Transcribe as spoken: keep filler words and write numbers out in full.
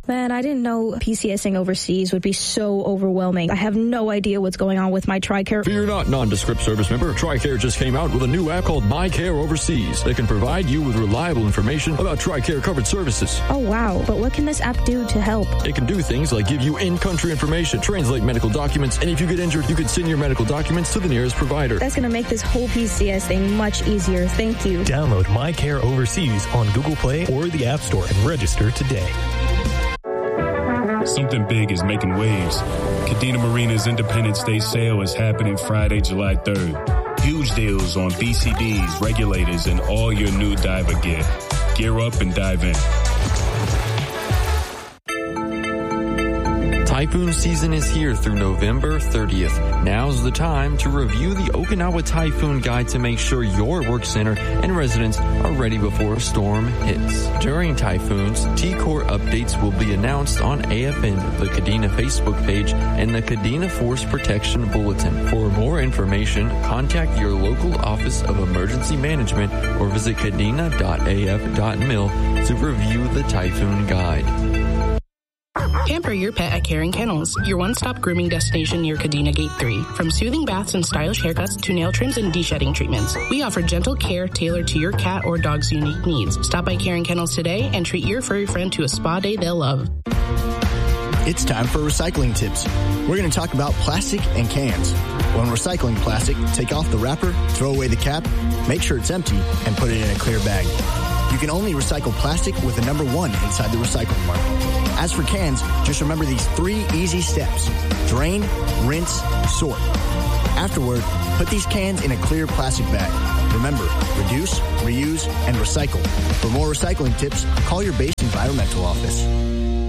Man, I didn't know PCSing overseas would be so overwhelming. I have no idea what's going on with my TRICARE. Fear not, nondescript service member. TRICARE just came out with a new app called MyCare Overseas that can provide you with reliable information about TRICARE covered services. Oh, wow. But what can this app do to help? It can do things like give you in-country information, translate medical documents, and if you get injured, you can send your medical documents to the nearest provider. That's going to make this whole P C S thing much easier. Thank you. Download MyCare Overseas on Google Play or the App Store and register today. Something big is making waves. Kadena Marina's Independence Day sale is happening Friday, July third. Huge deals on B C Ds, regulators, and all your new diver gear. Gear up and dive in. Typhoon season is here through November thirtieth. Now's the time to review the Okinawa Typhoon Guide to make sure your work center and residents are ready before a storm hits. During typhoons, T-Core updates will be announced on A F N, the Kadena Facebook page, and the Kadena Force Protection Bulletin. For more information, contact your local Office of Emergency Management or visit kadena dot a f dot mil to review the Typhoon Guide. Pamper your pet at Caring Kennels, your one-stop grooming destination near Kadena Gate three. From soothing baths and stylish haircuts to nail trims and de-shedding treatments, we offer gentle care tailored to your cat or dog's unique needs. Stop by Caring Kennels today and treat your furry friend to a spa day they'll love. It's time for recycling tips. We're going to talk about plastic and cans. When recycling plastic, take off the wrapper, throw away the cap, make sure it's empty, and put it in a clear bag. You can only recycle plastic with a number one inside the recycling mark. As for cans, just remember these three easy steps. Drain, rinse, sort. Afterward, put these cans in a clear plastic bag. Remember, reduce, reuse, and recycle. For more recycling tips, call your base environmental office.